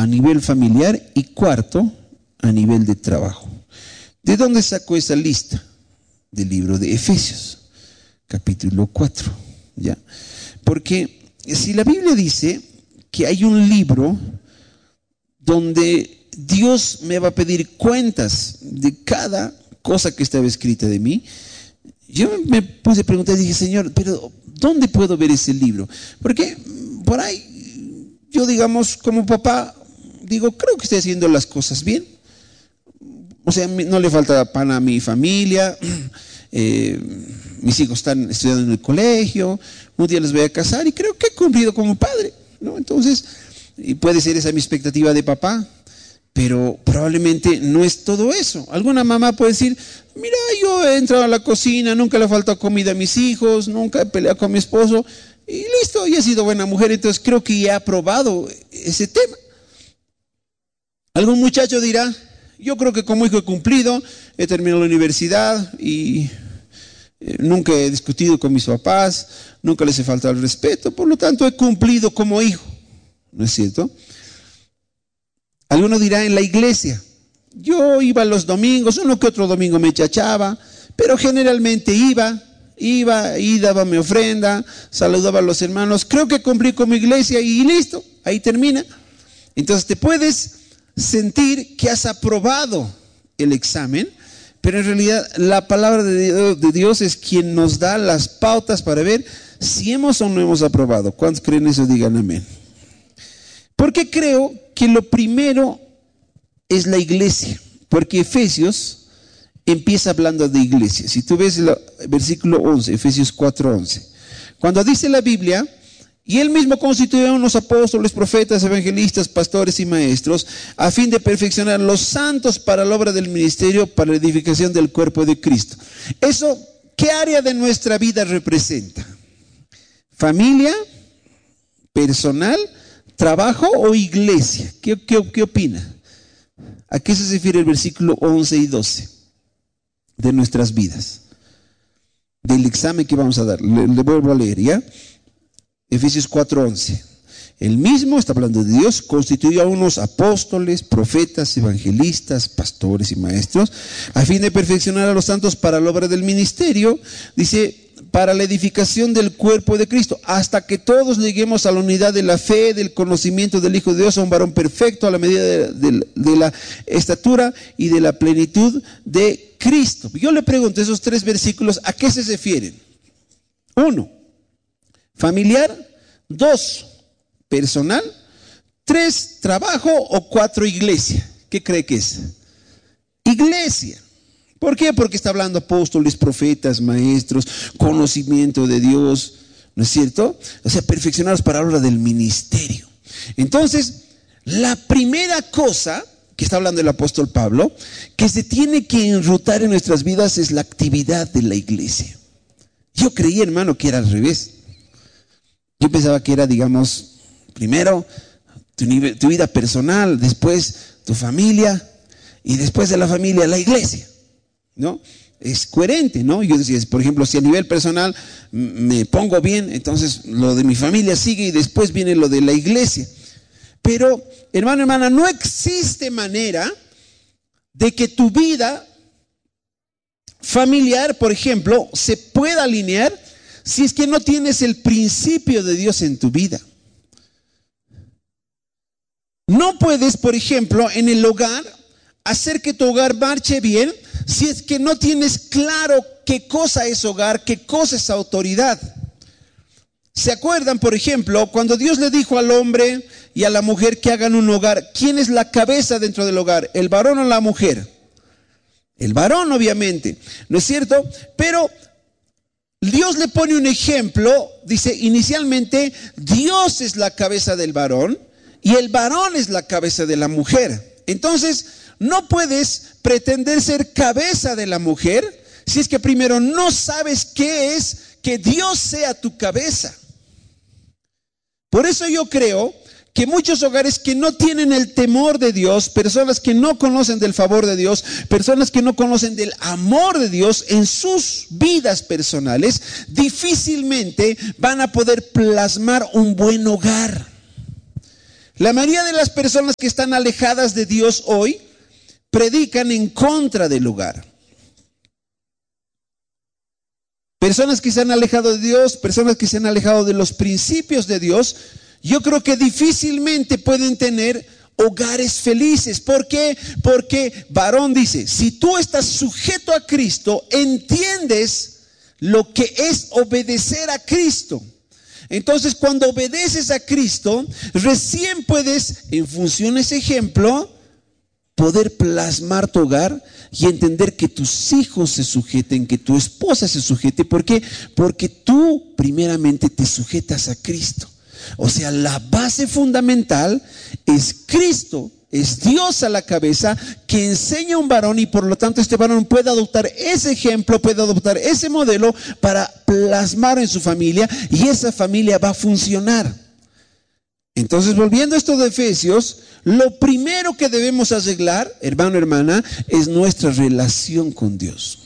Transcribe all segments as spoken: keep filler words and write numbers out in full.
a nivel familiar y cuarto, a nivel de trabajo. ¿De dónde sacó esa lista? Del libro de Efesios, capítulo cuatro, ¿ya? Porque si la Biblia dice que hay un libro donde Dios me va a pedir cuentas de cada cosa que estaba escrita de mí, yo me puse a preguntar y dije, Señor, pero ¿dónde puedo ver ese libro? Porque por ahí, yo digamos, como papá, digo, creo que estoy haciendo las cosas bien. O sea, no le falta pan a mi familia, eh, mis hijos están estudiando en el colegio, un día les voy a casar y creo que he cumplido como padre, ¿no? Entonces, y puede ser esa mi expectativa de papá, pero probablemente no es todo eso. Alguna mamá puede decir, mira, yo he entrado a la cocina, nunca le falta comida a mis hijos, nunca he peleado con mi esposo y listo, y he sido buena mujer, entonces creo que ya he aprobado ese tema. Algún muchacho dirá, yo creo que como hijo he cumplido, he terminado la universidad y eh, nunca he discutido con mis papás, nunca les he faltado el respeto, por lo tanto he cumplido como hijo, ¿no es cierto? Alguno dirá en la iglesia, yo iba los domingos, uno que otro domingo me chachaba, pero generalmente iba, iba y daba mi ofrenda, saludaba a los hermanos, creo que cumplí con mi iglesia y listo, ahí termina. Entonces te puedes sentir que has aprobado el examen, pero en realidad la palabra de Dios es quien nos da las pautas para ver si hemos o no hemos aprobado. ¿Cuántos creen eso? Digan amén. Porque creo que lo primero es la iglesia, porque Efesios empieza hablando de iglesia. Si tú ves el versículo once, Efesios cuatro once, cuando dice la Biblia, y él mismo constituyó a unos apóstoles, profetas, evangelistas, pastores y maestros, a fin de perfeccionar a los santos para la obra del ministerio, para la edificación del cuerpo de Cristo. Eso, ¿qué área de nuestra vida representa? ¿Familia? ¿Personal? ¿Trabajo o iglesia? ¿Qué, qué, qué opina? ¿A qué se refiere el versículo once y doce de nuestras vidas? Del examen que vamos a dar. Le, le vuelvo a leer, ¿ya? Efesios cuatro once. El mismo, está hablando de Dios, constituyó a unos apóstoles, profetas, evangelistas, pastores y maestros, a fin de perfeccionar a los santos para la obra del ministerio, dice, para la edificación del cuerpo de Cristo, hasta que todos lleguemos a la unidad de la fe, del conocimiento del Hijo de Dios, a un varón perfecto a la medida de, de, de la estatura y de la plenitud de Cristo. Yo le pregunto, esos tres versículos, ¿a qué se refieren? Uno, familiar. Dos, personal. Tres, trabajo. O cuatro, iglesia. ¿Qué cree que es? Iglesia. ¿Por qué? Porque está hablando apóstoles, profetas, maestros, conocimiento de Dios, ¿no es cierto? O sea, perfeccionados para la obra del ministerio. Entonces, la primera cosa que está hablando el apóstol Pablo, que se tiene que enrutar en nuestras vidas, es la actividad de la iglesia. Yo creí, hermano, que era al revés. Yo pensaba que era, digamos, primero tu, nivel, tu vida personal, después tu familia y después de la familia la iglesia, ¿no? Es coherente, ¿no? Yo decía, por ejemplo, si a nivel personal me pongo bien, entonces lo de mi familia sigue y después viene lo de la iglesia. Pero, hermano, hermana, no existe manera de que tu vida familiar, por ejemplo, se pueda alinear si es que no tienes el principio de Dios en tu vida. No puedes, por ejemplo, en el hogar, hacer que tu hogar marche bien si es que no tienes claro qué cosa es hogar, qué cosa es autoridad. ¿Se acuerdan, por ejemplo, cuando Dios le dijo al hombre y a la mujer que hagan un hogar? ¿Quién es la cabeza dentro del hogar? ¿El varón o la mujer? El varón, obviamente, ¿no es cierto? Pero Dios le pone un ejemplo, dice, inicialmente Dios es la cabeza del varón y el varón es la cabeza de la mujer. Entonces, no puedes pretender ser cabeza de la mujer si es que primero no sabes qué es que Dios sea tu cabeza. Por eso yo creo que muchos hogares que no tienen el temor de Dios, personas que no conocen del favor de Dios, personas que no conocen del amor de Dios en sus vidas personales, difícilmente van a poder plasmar un buen hogar. La mayoría de las personas que están alejadas de Dios hoy predican en contra del hogar. Personas que se han alejado de Dios, personas que se han alejado de los principios de Dios, yo creo que difícilmente pueden tener hogares felices. ¿Por qué? Porque varón dice, si tú estás sujeto a Cristo, entiendes lo que es obedecer a Cristo. Entonces, cuando obedeces a Cristo, recién puedes, en función de ese ejemplo, poder plasmar tu hogar y entender que tus hijos se sujeten, que tu esposa se sujete. ¿Por qué? Porque tú primeramente te sujetas a Cristo. O sea, la base fundamental es Cristo, es Dios a la cabeza que enseña a un varón, y por lo tanto este varón puede adoptar ese ejemplo, puede adoptar ese modelo para plasmar en su familia, y esa familia va a funcionar. Entonces, volviendo a esto de Efesios, lo primero que debemos arreglar, hermano, hermana, es nuestra relación con Dios.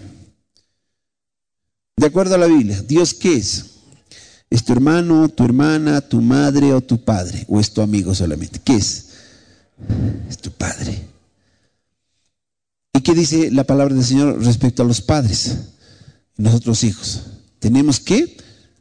De acuerdo a la Biblia, ¿Dios qué es? ¿Es tu hermano, tu hermana, tu madre o tu padre? ¿O es tu amigo solamente? ¿Qué es? Es tu padre. ¿Y qué dice la palabra del Señor respecto a los padres y nosotros hijos? Tenemos que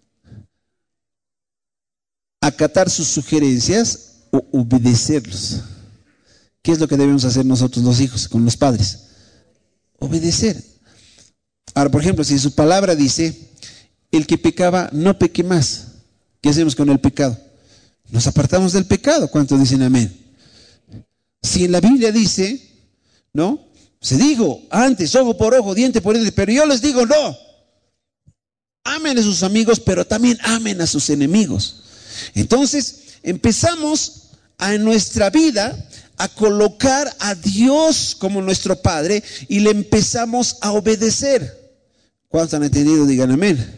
acatar sus sugerencias o obedecerlos. ¿Qué es lo que debemos hacer nosotros los hijos con los padres? Obedecer. Ahora, por ejemplo, si su palabra dice, el que pecaba no peque más, ¿qué hacemos con el pecado? Nos apartamos del pecado. ¿Cuántos dicen amén? Si en la Biblia dice, ¿no? Se dijo antes, ojo por ojo, diente por diente, pero yo les digo no. Amen a sus amigos, pero también amen a sus enemigos. Entonces, empezamos a, en nuestra vida a colocar a Dios como nuestro Padre y le empezamos a obedecer. ¿Cuántos han entendido? Digan amén.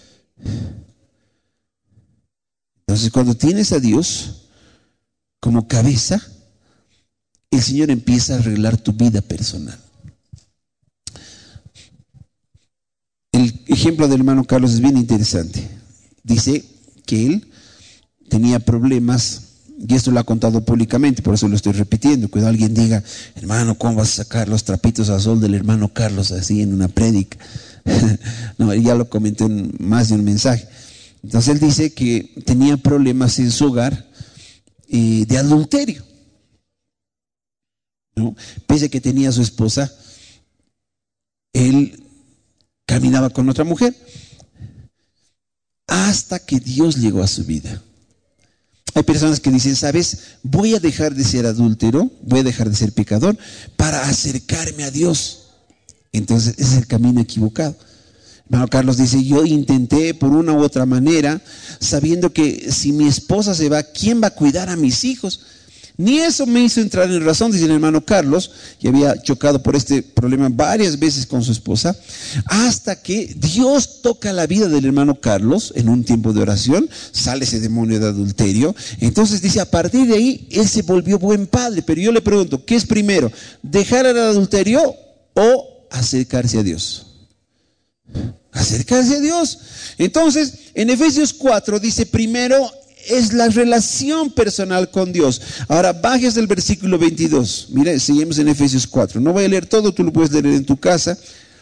Entonces, cuando tienes a Dios como cabeza, el Señor empieza a arreglar tu vida personal. El ejemplo del hermano Carlos es bien interesante. Dice que él tenía problemas, y esto lo ha contado públicamente, por eso lo estoy repitiendo. Cuando alguien diga, hermano, ¿cómo vas a sacar los trapitos al sol del hermano Carlos así en una prédica? No, él ya lo comentó en más de un mensaje. Entonces él dice que tenía problemas en su hogar eh, de adulterio, ¿no? Pese a que tenía a su esposa, él caminaba con otra mujer, hasta que Dios llegó a su vida. Hay personas que dicen, ¿sabes? Voy a dejar de ser adúltero, voy a dejar de ser pecador para acercarme a Dios. Entonces ese es el camino equivocado. Hermano Carlos dice, yo intenté por una u otra manera, sabiendo que si mi esposa se va, ¿quién va a cuidar a mis hijos? Ni eso me hizo entrar en razón, dice el hermano Carlos, y había chocado por este problema varias veces con su esposa, hasta que Dios toca la vida del hermano Carlos en un tiempo de oración, sale ese demonio de adulterio. Entonces dice, a partir de ahí, él se volvió buen padre. Pero yo le pregunto, ¿qué es primero? ¿Dejar el adulterio o acercarse a Dios? Acercarse a Dios. Entonces, en Efesios cuatro dice, primero es la relación personal con Dios. Ahora bajes del versículo veintidós. Mira, seguimos en Efesios cuatro. No voy a leer todo, tú lo puedes leer en tu casa.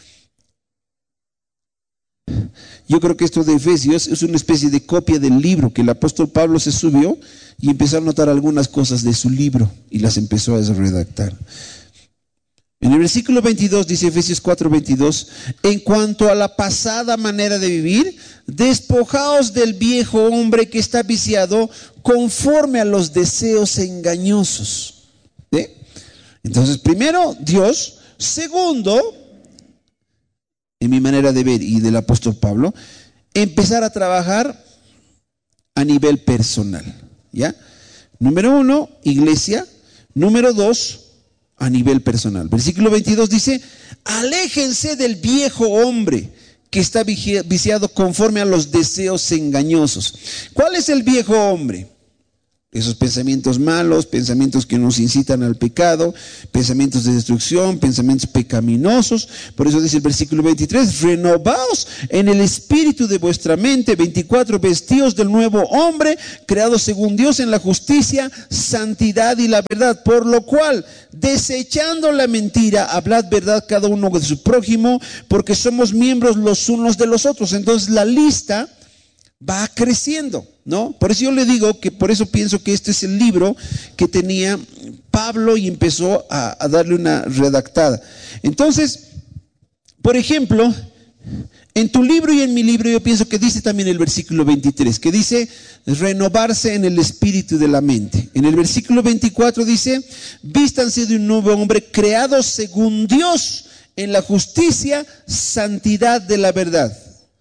Yo creo que esto de Efesios es una especie de copia del libro que el apóstol Pablo se subió y empezó a anotar algunas cosas de su libro y las empezó a redactar. En el versículo veintidós dice Efesios cuatro veintidós, en cuanto a la pasada manera de vivir, despojaos del viejo hombre que está viciado conforme a los deseos engañosos. ¿Sí? Entonces, primero, Dios. Segundo, en mi manera de ver y del apóstol Pablo, empezar a trabajar a nivel personal. ¿Ya? Número uno, iglesia. Número dos, a nivel personal. Versículo veintidós dice, aléjense del viejo hombre que está viciado conforme a los deseos engañosos. ¿Cuál es el viejo hombre? Esos pensamientos malos, pensamientos que nos incitan al pecado, pensamientos de destrucción, pensamientos pecaminosos. Por eso dice el versículo veintitrés, renovaos en el espíritu de vuestra mente. veinticuatro, vestíos del nuevo hombre, creado según Dios en la justicia, santidad y la verdad. Por lo cual, desechando la mentira, hablad verdad cada uno de su prójimo, porque somos miembros los unos de los otros. Entonces la lista va creciendo, ¿no? Por eso yo le digo que por eso pienso que este es el libro que tenía Pablo y empezó a, a darle una redactada. Entonces, por ejemplo, en tu libro y en mi libro yo pienso que dice también el versículo veintitrés, que dice renovarse en el espíritu de la mente. En el versículo veinticuatro dice, vístanse de un nuevo hombre creado según Dios en la justicia, santidad de la verdad.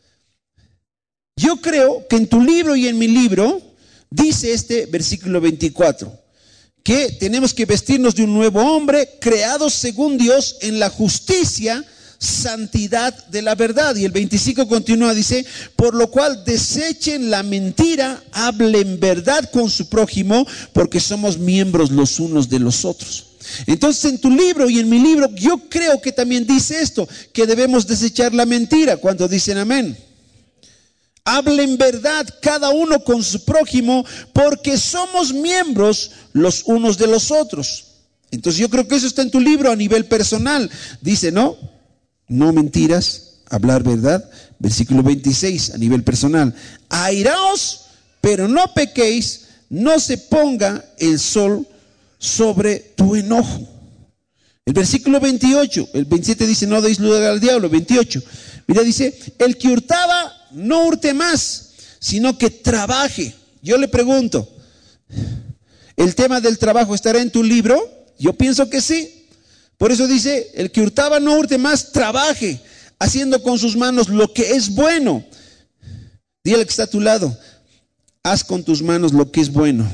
Yo creo que en tu libro y en mi libro dice este versículo veinticuatro, que tenemos que vestirnos de un nuevo hombre creado según Dios en la justicia, santidad de la verdad. Y el veinticinco continúa, dice, por lo cual desechen la mentira, hablen verdad con su prójimo, porque somos miembros los unos de los otros. Entonces en tu libro y en mi libro yo creo que también dice esto, que debemos desechar la mentira. Cuando dicen amén? Hablen verdad cada uno con su prójimo, porque somos miembros los unos de los otros. Entonces yo creo que eso está en tu libro a nivel personal. Dice, ¿no? No mentiras, hablar verdad. Versículo veintiséis a nivel personal. Airaos, pero no pequéis, no se ponga el sol sobre tu enojo. El versículo veintiocho, el veintisiete dice, no deis lugar al diablo. veintiocho, mira, dice, el que hurtaba, no hurte más, sino que trabaje. Yo le pregunto, ¿el tema del trabajo estará en tu libro? Yo pienso que sí. Por eso dice, el que hurtaba no hurte más, trabaje, haciendo con sus manos lo que es bueno. Dile al que está a tu lado, haz con tus manos lo que es bueno.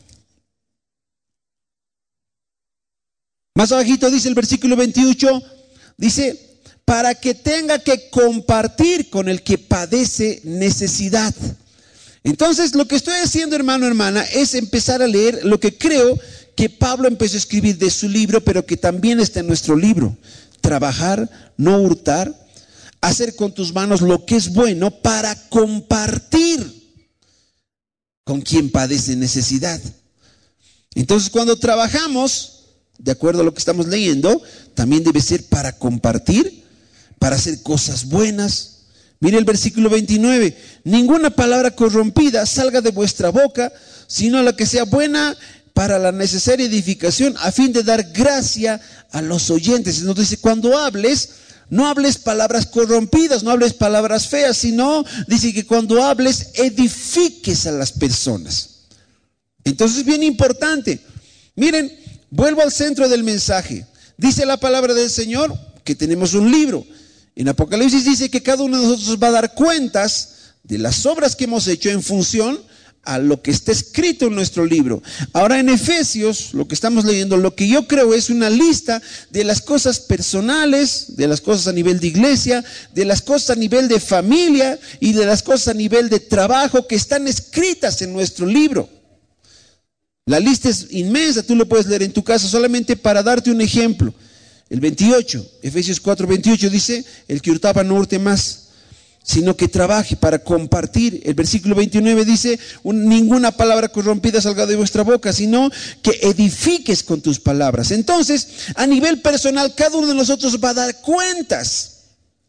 Más abajito dice el versículo veintiocho, dice, para que tenga que compartir con el que padece necesidad. Entonces lo que estoy haciendo, hermano, hermana, es empezar a leer lo que creo que Pablo empezó a escribir de su libro, pero que también está en nuestro libro. Trabajar, no hurtar, hacer con tus manos lo que es bueno para compartir con quien padece necesidad. Entonces cuando trabajamos, de acuerdo a lo que estamos leyendo, también debe ser para compartir, para hacer cosas buenas. Mire el versículo veintinueve, ninguna palabra corrompida salga de vuestra boca, sino la que sea buena para la necesaria edificación, a fin de dar gracia a los oyentes. Entonces dice, cuando hables, no hables palabras corrompidas, no hables palabras feas, sino dice que cuando hables, edifiques a las personas. Entonces es bien importante. Miren, vuelvo al centro del mensaje. Dice la palabra del Señor que tenemos un libro. En Apocalipsis dice que cada uno de nosotros va a dar cuentas de las obras que hemos hecho en función a lo que está escrito en nuestro libro. Ahora en Efesios, lo que estamos leyendo, lo que yo creo es una lista de las cosas personales, de las cosas a nivel de iglesia, de las cosas a nivel de familia y de las cosas a nivel de trabajo que están escritas en nuestro libro. La lista es inmensa, tú lo puedes leer en tu casa. Solamente para darte un ejemplo, el veintiocho, Efesios cuatro veintiocho dice, el que hurtaba no hurte más, sino que trabaje para compartir. El versículo veintinueve dice, un, ninguna palabra corrompida salga de vuestra boca, sino que edifiques con tus palabras. Entonces, a nivel personal, cada uno de nosotros va a dar cuentas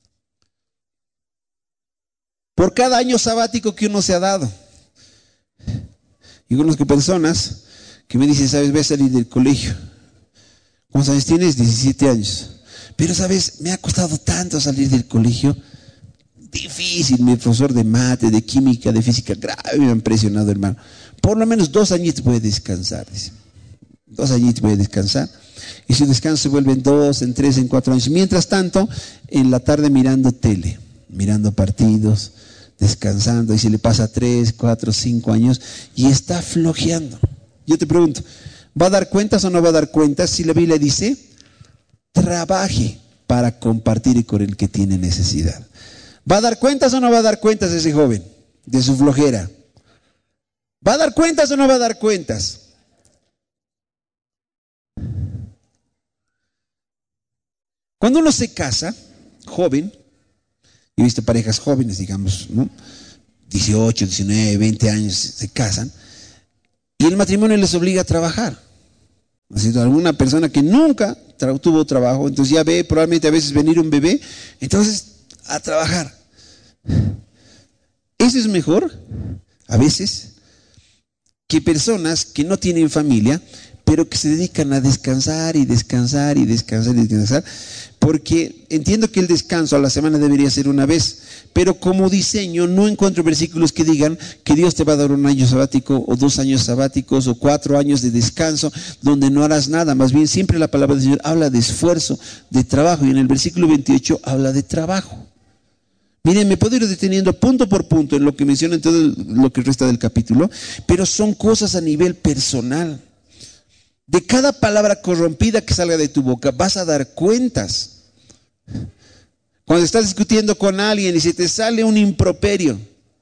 por cada año sabático que uno se ha dado. Y conozco personas que me dicen, sabes, voy a salir del colegio. ¿Cuántos años tienes? diecisiete años. Pero sabes, me ha costado tanto salir del colegio. Difícil, mi profesor de mate, de química, de física, grave, me han presionado, hermano. Por lo menos dos añitos voy a descansar, dice. Dos añitos voy a descansar. Y si descanso se vuelven dos, en tres, en cuatro años. Mientras tanto, en la tarde mirando tele, mirando partidos, descansando. Y se le pasa tres, cuatro, cinco años y está flojeando. Yo te pregunto, ¿va a dar cuentas o no va a dar cuentas? Si la Biblia dice, trabaje para compartir con el que tiene necesidad. ¿Va a dar cuentas o no va a dar cuentas ese joven de su flojera? ¿Va a dar cuentas o no va a dar cuentas? Cuando uno se casa, joven, yo he visto parejas jóvenes, digamos, ¿no? dieciocho, diecinueve, veinte años se casan, y el matrimonio les obliga a trabajar. Ha sido alguna persona que nunca tra- tuvo trabajo, entonces ya ve probablemente a veces venir un bebé, entonces a trabajar. Eso es mejor, a veces, que personas que no tienen familia, pero que se dedican a descansar y descansar y descansar y descansar, porque entiendo que el descanso a la semana debería ser una vez, pero como diseño no encuentro versículos que digan que Dios te va a dar un año sabático o dos años sabáticos o cuatro años de descanso donde no harás nada. Más bien siempre la palabra del Señor habla de esfuerzo, de trabajo, y en el versículo veintiocho habla de trabajo. Miren, me puedo ir deteniendo punto por punto en lo que menciona en todo lo que resta del capítulo, pero son cosas a nivel personal. De cada palabra corrompida que salga de tu boca vas a dar cuentas. Cuando estás discutiendo con alguien y se te sale un improperio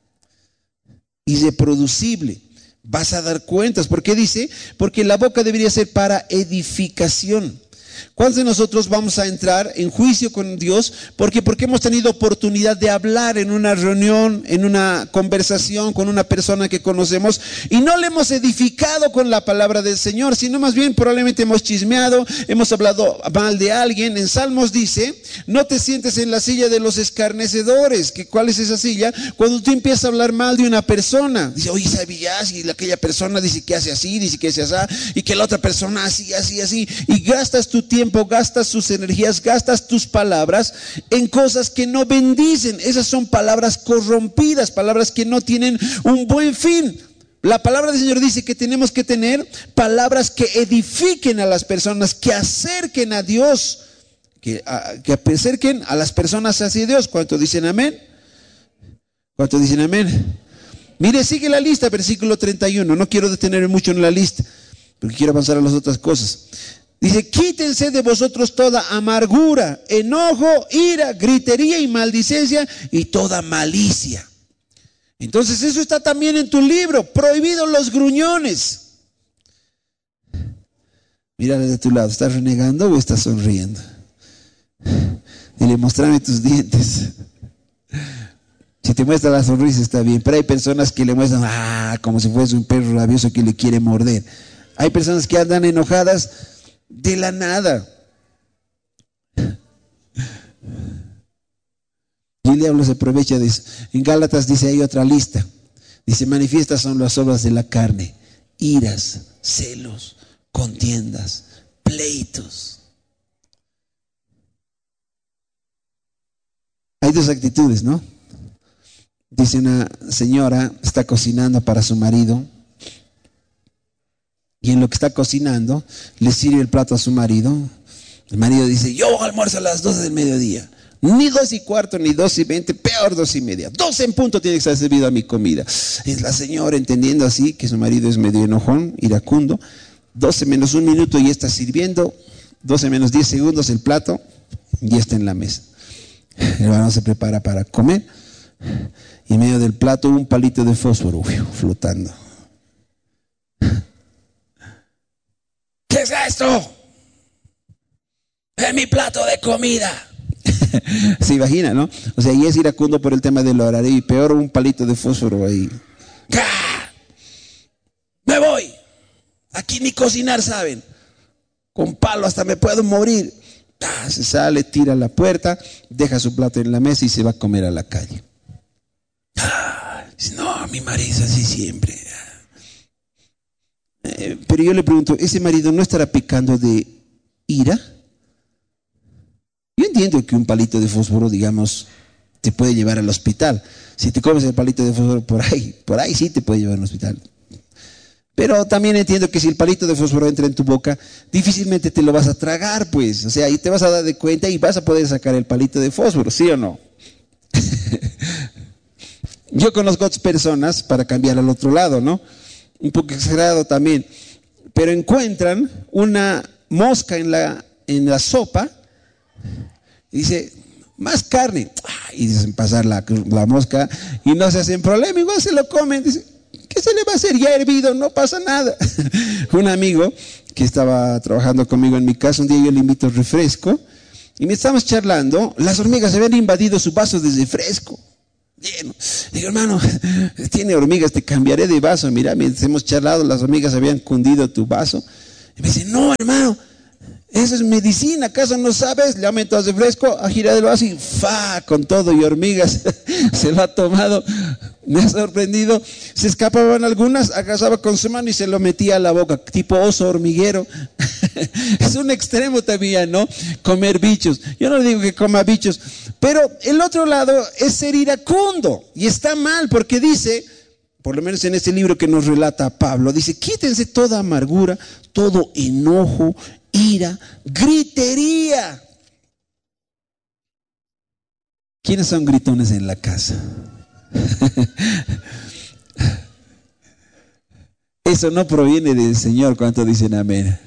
irreproducible, vas a dar cuentas. ¿Por qué dice? Porque la boca debería ser para edificación. ¿Cuántos de nosotros vamos a entrar en juicio con Dios? Porque, porque hemos tenido oportunidad de hablar en una reunión, en una conversación con una persona que conocemos y no le hemos edificado con la palabra del Señor, sino más bien probablemente hemos chismeado, hemos hablado mal de alguien. En Salmos dice, no te sientes en la silla de los escarnecedores. ¿Que ¿Cuál es esa silla? Cuando tú empiezas a hablar mal de una persona, dice, oye, ¿sabías? Y aquella persona dice que hace así, dice que hace así, y que la otra persona así, así, así, y gastas tu tiempo, gastas sus energías, gastas tus palabras en cosas que no bendicen. Esas son palabras corrompidas, palabras que no tienen un buen fin. La palabra del Señor dice que tenemos que tener palabras que edifiquen a las personas, que acerquen a Dios, que, a, que acerquen a las personas hacia Dios. ¿Cuánto dicen amén? ¿Cuánto dicen amén? Mire, sigue la lista, versículo treinta y uno. No quiero detenerme mucho en la lista, porque quiero avanzar a las otras cosas. Dice, quítense de vosotros toda amargura, enojo, ira, gritería y maldicencia y toda malicia. Entonces eso está también en tu libro, prohibidos los gruñones. Mírale de tu lado, ¿estás renegando o estás sonriendo? Dile, mostrame tus dientes. Si te muestra la sonrisa está bien, pero hay personas que le muestran, ah, como si fuese un perro rabioso que le quiere morder. Hay personas que andan enojadas de la nada. Y el diablo se aprovecha de eso. En Gálatas dice, hay otra lista. Dice, manifiestas son las obras de la carne: iras, celos, contiendas, pleitos. Hay dos actitudes, ¿no? Dice una señora, está cocinando para su marido, y en lo que está cocinando le sirve el plato a su marido. El marido dice, yo almuerzo a las doce del mediodía. Ni dos y cuarto, ni dos y veinte, peor dos y media. Doce en punto tiene que estar servido a mi comida. Es la señora entendiendo así que su marido es medio enojón, iracundo. Doce menos un minuto y está sirviendo. Doce menos diez segundos el plato y está en la mesa. El varón se prepara para comer y en medio del plato un palito de fósforo uf, flotando. ¿Qué es esto? Es mi plato de comida. Se imagina, ¿no? O sea, y es iracundo por el tema del horario y peor un palito de fósforo ahí. ¡Ah! Me voy. Aquí ni cocinar saben. Con palo hasta me puedo morir. ¡Ah! Se sale, tira la puerta, deja su plato en la mesa y se va a comer a la calle. ¡Ah! Dice, no, mi marido es así siempre. Eh, pero yo le pregunto, ¿ese marido no estará pecando de ira? Yo entiendo que un palito de fósforo, digamos, te puede llevar al hospital. Si te comes el palito de fósforo por ahí, por ahí sí te puede llevar al hospital. Pero también entiendo que si el palito de fósforo entra en tu boca, difícilmente te lo vas a tragar, pues. O sea, ahí te vas a dar de cuenta y vas a poder sacar el palito de fósforo, ¿sí o no? Yo conozco otras personas, para cambiar al otro lado, ¿no? Un poco exagerado también, pero encuentran una mosca en la, en la sopa. Y dice, más carne. Y dicen pasar la, la mosca y no se hacen problema, igual se lo comen. Dice, ¿qué ¿qué se le va a hacer? Ya hervido, no pasa nada. Un amigo que estaba trabajando conmigo en mi casa, un día yo le invito refresco y me estábamos charlando, las hormigas habían invadido su vaso de refresco. Lleno. Digo, hermano, tiene hormigas, te cambiaré de vaso. Mira, mientras hemos charlado, las hormigas habían cundido tu vaso. Y me dice, no, hermano, eso es medicina, ¿acaso no sabes? Le ha metido refresco, ha girado el vaso y fa, con todo y hormigas, se lo ha tomado. Me ha sorprendido. Se escapaban algunas, agarraba con su mano y se lo metía a la boca, tipo oso hormiguero. Es un extremo también, ¿no? Comer bichos. Yo no digo que coma bichos, pero el otro lado es ser iracundo. Y está mal porque dice, por lo menos en este libro que nos relata Pablo, dice, quítense toda amargura, todo enojo, ira, gritería. ¿Quiénes son gritones en la casa? Eso no proviene del Señor. ¿Cuánto dicen amén?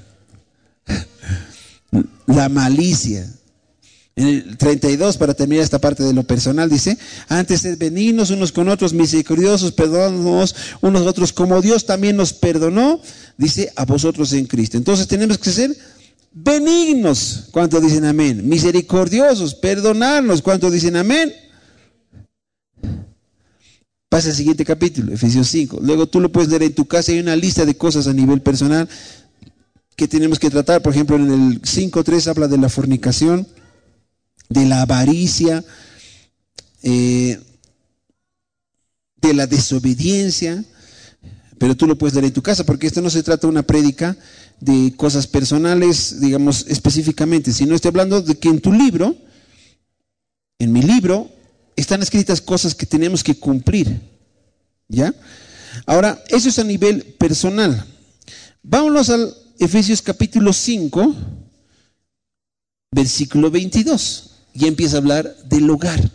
La malicia. En el treinta y dos, para terminar esta parte de lo personal, dice, antes sed benignos unos con otros, misericordiosos, perdónanos unos a otros como Dios también nos perdonó, dice, a vosotros en Cristo. Entonces tenemos que ser benignos. ¿Cuánto dicen amén? Misericordiosos, perdonarnos. ¿Cuánto dicen amén? Pasa al siguiente capítulo, Efesios cinco. Luego tú lo puedes leer en tu casa. Hay una lista de cosas a nivel personal que tenemos que tratar. Por ejemplo, en el cinco tres habla de la fornicación, de la avaricia, eh, de la desobediencia. Pero tú lo puedes leer en tu casa, porque esto no se trata de una prédica de cosas personales, digamos, específicamente, sino estoy hablando de que en tu libro, en mi libro, están escritas cosas que tenemos que cumplir, ¿ya? Ahora, eso es a nivel personal. Vámonos al Efesios capítulo cinco, versículo veintidós. Y empieza a hablar del hogar.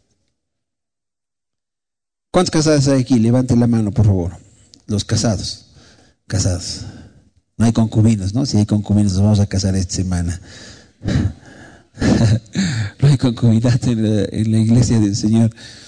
¿Cuántas casadas hay aquí? Levanten la mano, por favor. Los casados. Casados. No hay concubinos, ¿no? Si hay concubinos, nos vamos a casar esta semana. No hay concubinato en la, en la iglesia del Señor.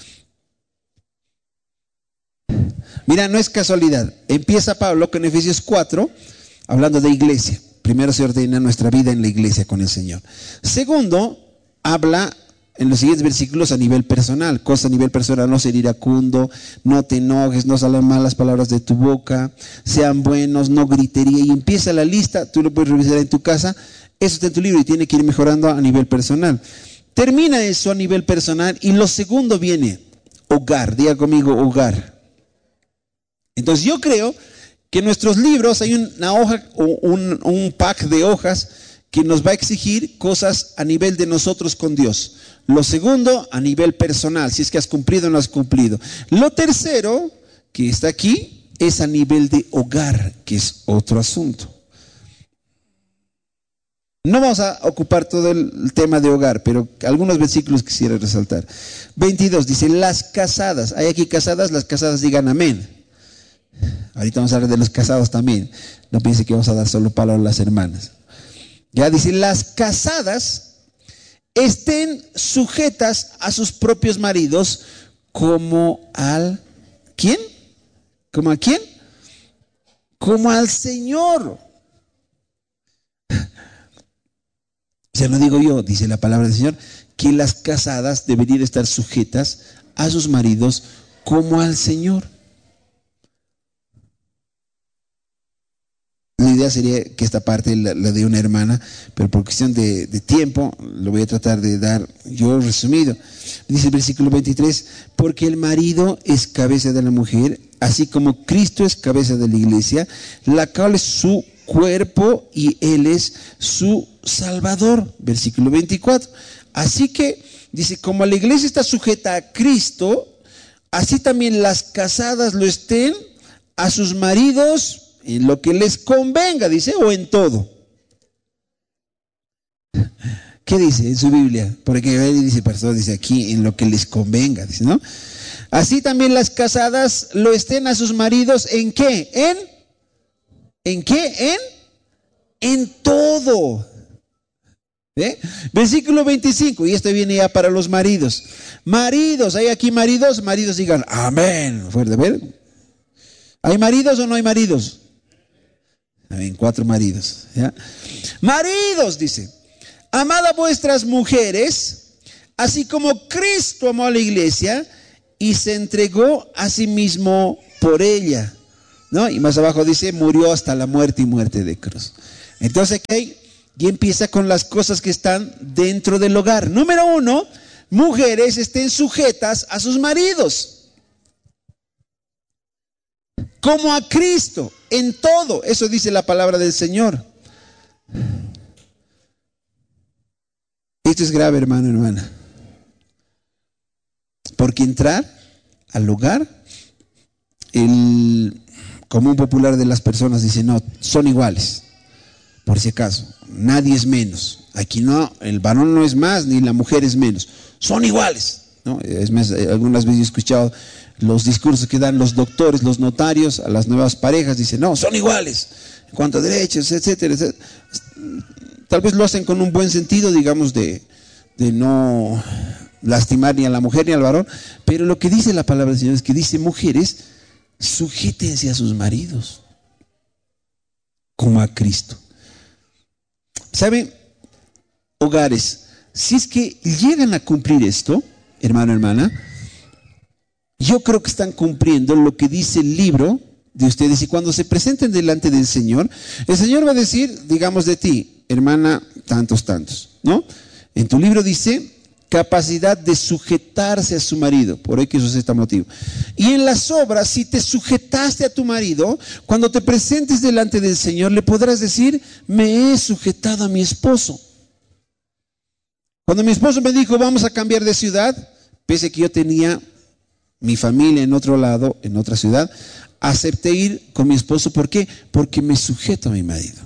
Mira, no es casualidad. Empieza Pablo con Efesios cuatro, hablando de iglesia. Primero se ordena nuestra vida en la iglesia con el Señor. Segundo, habla en los siguientes versículos a nivel personal. Cosa a nivel personal: no ser iracundo, no te enojes, no salen malas palabras de tu boca, sean buenos, no gritería. Y empieza la lista, tú lo puedes revisar en tu casa. Eso está en tu libro y tiene que ir mejorando a nivel personal. Termina eso a nivel personal y lo segundo viene hogar. Diga conmigo, hogar. Entonces yo creo que en nuestros libros hay una hoja o un, un pack de hojas que nos va a exigir cosas a nivel de nosotros con Dios. Lo segundo, a nivel personal, si es que has cumplido o no has cumplido. Lo tercero, que está aquí, es a nivel de hogar, que es otro asunto. No vamos a ocupar todo el tema de hogar, pero algunos versículos quisiera resaltar. veintidós dice, las casadas. Hay aquí casadas, las casadas digan amén. Ahorita vamos a hablar de los casados también. No piense que vamos a dar solo palabras a las hermanas. Ya dice, las casadas estén sujetas a sus propios maridos como al ¿quién? ¿Como a quién? Como al Señor. O sea, no digo yo, dice la palabra del Señor, que las casadas deberían estar sujetas a sus maridos como al Señor. La idea sería que esta parte la, la de una hermana, pero por cuestión de, de tiempo lo voy a tratar de dar yo resumido. Dice el versículo veintitrés, porque el marido es cabeza de la mujer, así como Cristo es cabeza de la iglesia, la cual es su cuerpo y Él es su Salvador. Versículo veinticuatro. Así que, dice, como la iglesia está sujeta a Cristo, así también las casadas lo estén a sus maridos en lo que les convenga, dice, o en todo. ¿Qué dice en su Biblia? Porque dice, pastor, dice aquí, en lo que les convenga, dice, ¿no? Así también las casadas lo estén a sus maridos, ¿en qué? ¿En? ¿En qué? En, en todo. ¿Eh? Versículo veinticinco, y esto viene ya para los maridos. Maridos, hay aquí maridos, maridos digan amén. Fuerte, ¿ver? ¿Hay maridos o no hay maridos? Hay cuatro maridos, ¿ya? Maridos, dice, amad a vuestras mujeres, así como Cristo amó a la iglesia y se entregó a sí mismo por ella, ¿no? Y más abajo dice, murió hasta la muerte y muerte de cruz. Entonces, ¿qué? Y empieza con las cosas que están dentro del hogar. Número uno, mujeres estén sujetas a sus maridos, como a Cristo, en todo. Eso dice la palabra del Señor. Esto es grave, hermano, hermana. Porque entrar al hogar, el común popular de las personas dice, no, son iguales. Por si acaso, nadie es menos. Aquí no, el varón no es más, ni la mujer es menos. Son iguales, ¿no? Es más, algunas veces he escuchado los discursos que dan los doctores, los notarios a las nuevas parejas. Dicen, no, son iguales en cuanto a derechos, etcétera, etcétera. Tal vez lo hacen con un buen sentido, digamos, de, de no lastimar ni a la mujer ni al varón. Pero lo que dice la palabra del Señor es que dice, mujeres, sujétense a sus maridos como a Cristo. ¿Saben? Hogares, si es que llegan a cumplir esto, hermano, hermana, yo creo que están cumpliendo lo que dice el libro de ustedes. Y cuando se presenten delante del Señor, el Señor va a decir, digamos de ti, hermana, tantos, tantos, ¿no? En tu libro dice, capacidad de sujetarse a su marido, por ahí que eso es este motivo. Y en las obras, si te sujetaste a tu marido, cuando te presentes delante del Señor, le podrás decir, me he sujetado a mi esposo. Cuando mi esposo me dijo, vamos a cambiar de ciudad, pese a que yo tenía mi familia en otro lado, en otra ciudad, acepté ir con mi esposo. ¿Por qué? Porque me sujeto a mi marido.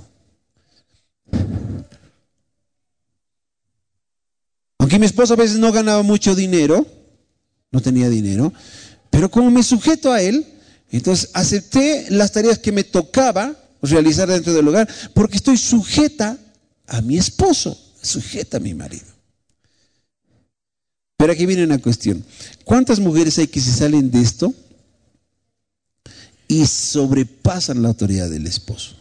Aunque mi esposo a veces no ganaba mucho dinero, no tenía dinero, pero como me sujeto a él, entonces acepté las tareas que me tocaba realizar dentro del hogar, porque estoy sujeta a mi esposo, sujeta a mi marido. Pero aquí viene una cuestión. ¿Cuántas mujeres hay que se salen de esto y sobrepasan la autoridad del esposo?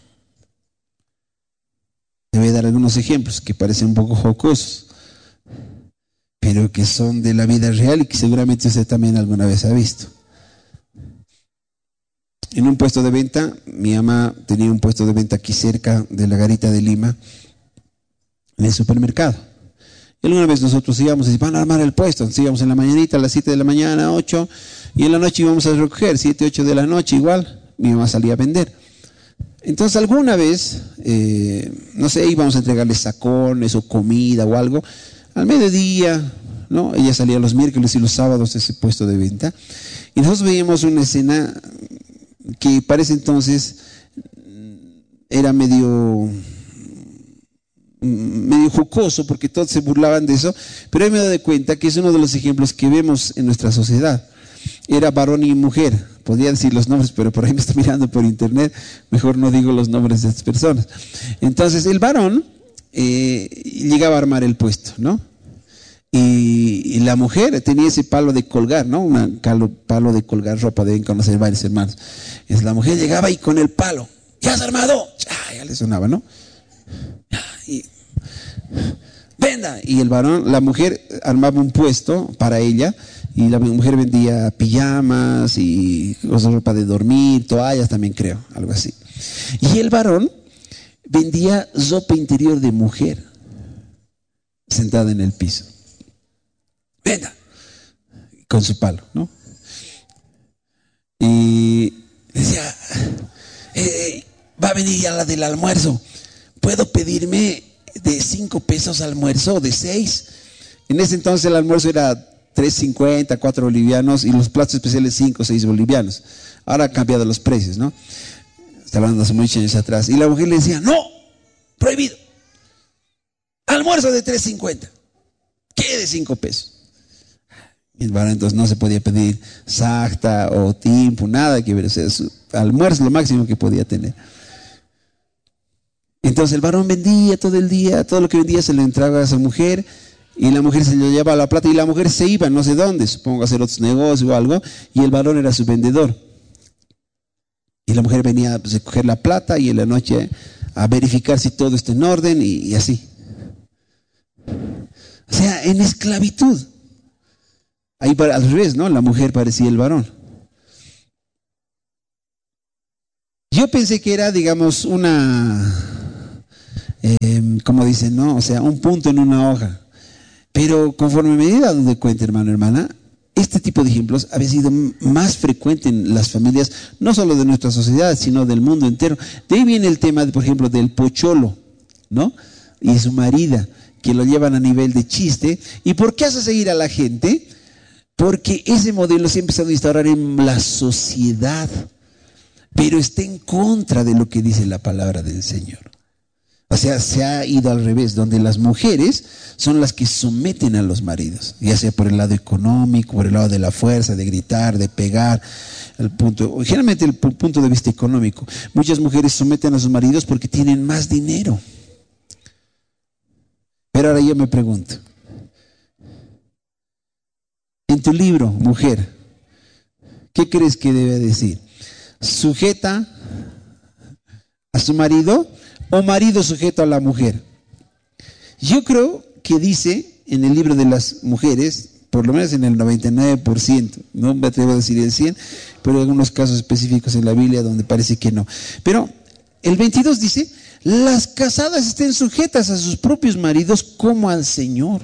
Te voy a dar algunos ejemplos que parecen un poco jocosos, pero que son de la vida real y que seguramente usted también alguna vez ha visto. En un puesto de venta, mi mamá tenía un puesto de venta aquí cerca de la Garita de Lima, en el supermercado. Y alguna vez nosotros íbamos y van a armar el puesto. Entonces íbamos en la mañanita, a las siete de la mañana, ocho, y en la noche íbamos a recoger, siete, ocho de la noche, igual, mi mamá salía a vender. Entonces alguna vez, eh, no sé, íbamos a entregarle sacones o comida o algo, al mediodía, ¿no? Ella salía los miércoles y los sábados de ese puesto de venta, y nosotros veíamos una escena que parece entonces era medio... medio jocoso, porque todos se burlaban de eso, pero ahí me doy cuenta que es uno de los ejemplos que vemos en nuestra sociedad. Era varón y mujer, podría decir los nombres, pero por ahí me estoy mirando por internet, mejor no digo los nombres de estas personas. Entonces el varón eh, llegaba a armar el puesto, ¿no? Y, y la mujer tenía ese palo de colgar, ¿no? Un palo de colgar ropa, deben conocer varios hermanos. Entonces la mujer llegaba y con el palo, ¿ya has armado? Ya, ya le sonaba, ¿no? Y, venda. Y el varón, la mujer armaba un puesto para ella, y la mujer vendía pijamas y cosas, ropa de dormir, toallas también, creo, algo así. Y el varón vendía ropa interior de mujer sentada en el piso. Venda, con su palo, ¿no? Y decía, eh, va a venir ya la del almuerzo, ¿puedo pedirme de cinco pesos almuerzo o de seis? En ese entonces el almuerzo era tres cincuenta, cuatro bolivianos, y los platos especiales cinco, seis bolivianos. Ahora han cambiado los precios, ¿no? Está hablando hace muchos años atrás. Y la mujer le decía, no, prohibido. Almuerzo de tres cincuenta. ¿Qué de cinco pesos? Y el varón entonces no se podía pedir sacta o timpo, nada que ver. O sea, su almuerzo lo máximo que podía tener. Entonces el varón vendía todo el día, todo lo que vendía se lo entregaba a su mujer, y la mujer se le llevaba la plata, y la mujer se iba no sé dónde, supongo a hacer otros negocios o algo, y el varón era su vendedor. Y la mujer venía a recoger la plata y en la noche a verificar si todo está en orden y, y así. O sea, en esclavitud. Ahí al revés, ¿no? La mujer parecía el varón. Yo pensé que era, digamos, una, eh, como dicen, ¿no? O sea, un punto en una hoja. Pero conforme me he dado cuenta, hermano, hermana, este tipo de ejemplos había sido más frecuente en las familias, no solo de nuestra sociedad, sino del mundo entero. De ahí viene el tema, de, por ejemplo, del pocholo, ¿no? Y su marida, que lo llevan a nivel de chiste. ¿Y por qué hace seguir a la gente? Porque ese modelo se ha empezado a instaurar en la sociedad, pero está en contra de lo que dice la palabra del Señor. O sea, se ha ido al revés, donde las mujeres son las que someten a los maridos, ya sea por el lado económico, por el lado de la fuerza, de gritar, de pegar, el punto, generalmente el punto de vista económico. Muchas mujeres someten a sus maridos porque tienen más dinero. Pero ahora yo me pregunto, en tu libro, mujer, ¿qué crees que debe decir? ¿Sujeta a su marido o marido sujeto a la mujer? Yo creo que dice en el libro de las mujeres, por lo menos en el noventa y nueve por ciento, no me atrevo a decir el cien por ciento, pero hay algunos casos específicos en la Biblia donde parece que no. Pero el veintidós dice, las casadas estén sujetas a sus propios maridos como al Señor.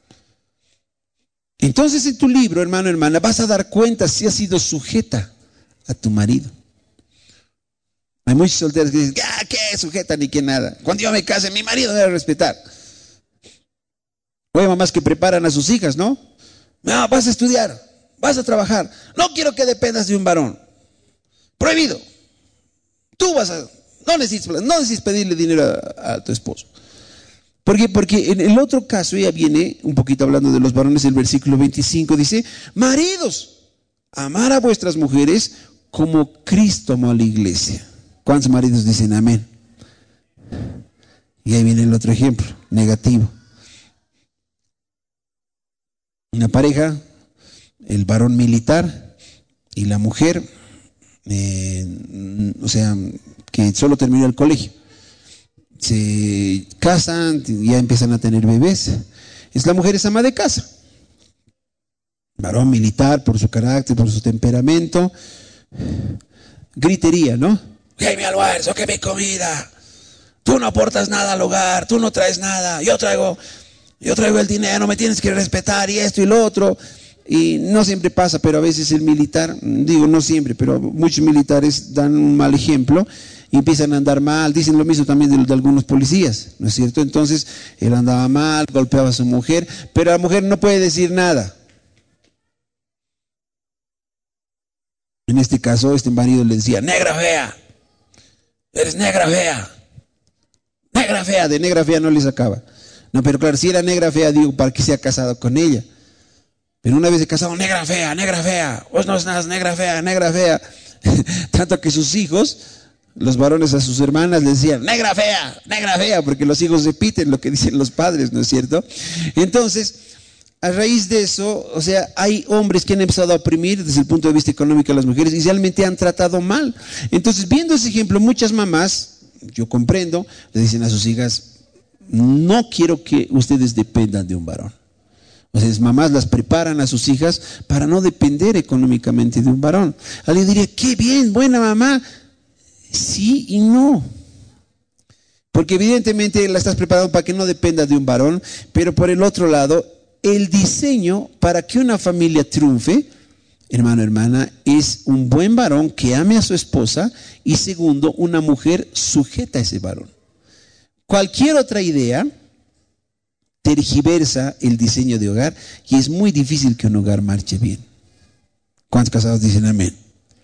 Entonces en tu libro, hermano, hermana, vas a dar cuenta si has sido sujeta a tu marido. Hay muchos solteros que dicen, ah, ¿qué sujeta ni qué nada? Cuando yo me case, mi marido debe respetar. O hay mamás que preparan a sus hijas, ¿no? No, vas a estudiar, vas a trabajar. No quiero que dependas de un varón. Prohibido. Tú vas a, no necesitas, no necesitas pedirle dinero a, a tu esposo. ¿Por qué? Porque en el otro caso, ella viene un poquito hablando de los varones, el versículo veinticinco dice, maridos, amar a vuestras mujeres como Cristo amó a la iglesia. ¿Cuántos maridos dicen amén? Y ahí viene el otro ejemplo, negativo. Una pareja, el varón militar y la mujer, eh, o sea, que solo terminó el colegio. Se casan, ya empiezan a tener bebés. Es la mujer es ama de casa. Varón militar por su carácter, por su temperamento. Gritería, ¿no? Que mi almuerzo, que mi comida. Tú no aportas nada al hogar, tú no traes nada. Yo traigo, yo traigo el dinero, me tienes que respetar y esto y lo otro. Y no siempre pasa, pero a veces el militar, digo no siempre, pero muchos militares dan un mal ejemplo y empiezan a andar mal. Dicen lo mismo también de, de algunos policías, ¿no es cierto? Entonces él andaba mal, golpeaba a su mujer, pero la mujer no puede decir nada. En este caso, este marido le decía, negra fea, eres negra fea, negra fea, de negra fea no le sacaba. No, pero claro, si era negra fea, digo, ¿para qué se ha casado con ella? Pero una vez se casado, negra fea, negra fea, vos no es nada, negra fea, negra fea. Tanto que sus hijos, los varones a sus hermanas, le decían, negra fea, negra fea, porque los hijos repiten lo que dicen los padres, ¿no es cierto? Entonces, a raíz de eso, o sea, hay hombres que han empezado a oprimir desde el punto de vista económico a las mujeres y realmente han tratado mal. Entonces, viendo ese ejemplo, muchas mamás, yo comprendo, le dicen a sus hijas, no quiero que ustedes dependan de un varón. O sea, las mamás las preparan a sus hijas para no depender económicamente de un varón. Alguien diría, qué bien, buena mamá. Sí y no. Porque evidentemente la estás preparando para que no dependa de un varón, pero por el otro lado, el diseño para que una familia triunfe, hermano, hermana, es un buen varón que ame a su esposa y segundo, una mujer sujeta a ese varón. Cualquier otra idea tergiversa el diseño de hogar y es muy difícil que un hogar marche bien. ¿Cuántos casados dicen amén?